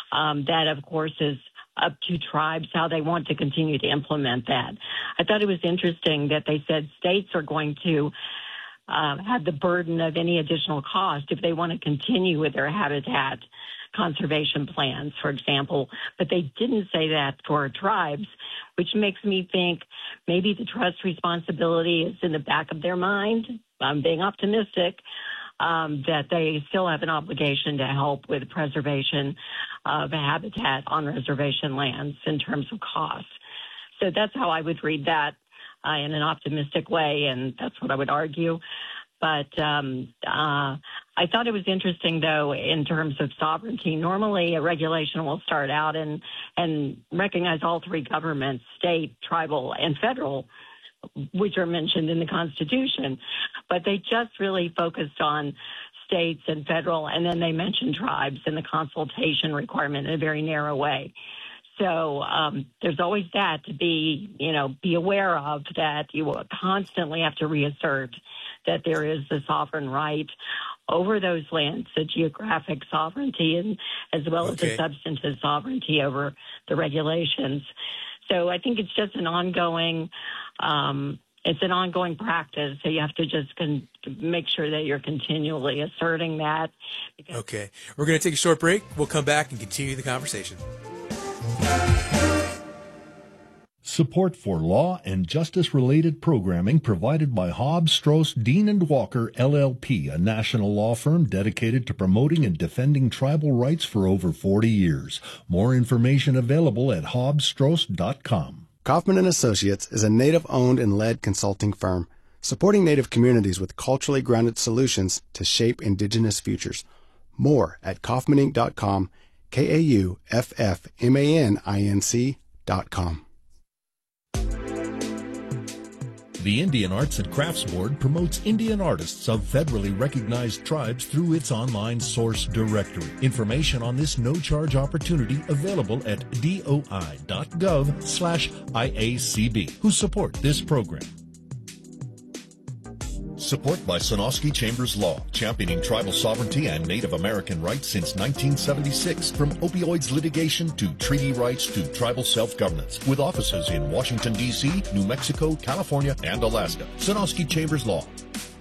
That, of course, is up to tribes how they want to continue to implement that. I thought it was interesting that they said states are going to have the burden of any additional cost if they want to continue with their habitat conservation plans, for example, but they didn't say that for tribes, which makes me think maybe the trust responsibility is in the back of their mind. I'm being optimistic that they still have an obligation to help with preservation of habitat on reservation lands in terms of cost. So that's how I would read that in an optimistic way, and that's what I would argue. But I thought it was interesting, though, in terms of sovereignty. Normally, a regulation will start out and recognize all three governments, state, tribal, and federal, which are mentioned in the Constitution. But they just really focused on states and federal, and then they mentioned tribes in the consultation requirement in a very narrow way. So there's always that to be aware of, that you will constantly have to reassert that there is the sovereign right over those lands, the geographic sovereignty, and as well as the substantive sovereignty over the regulations. So I think it's just an ongoing practice. So you have to just make sure that you're continually asserting that. Okay. We're going to take a short break. We'll come back and continue the conversation. Support for law and justice-related programming provided by Hobbs, Strauss, Dean & Walker, LLP, a national law firm dedicated to promoting and defending tribal rights for over 40 years. More information available at hobbsstrauss.com. Kaufman & Associates is a Native-owned and led consulting firm, supporting Native communities with culturally grounded solutions to shape Indigenous futures. More at kaufmaninc.com, KAUFFMANINC.com. The Indian Arts and Crafts Board promotes Indian artists of federally recognized tribes through its online source directory. Information on this no-charge opportunity available at doi.gov/IACB, who support this program. Support by Sonosky Chambers Law, championing tribal sovereignty and Native American rights since 1976, from opioids litigation to treaty rights to tribal self-governance, with offices in Washington, D.C., New Mexico, California, and Alaska. Sonosky Chambers Law.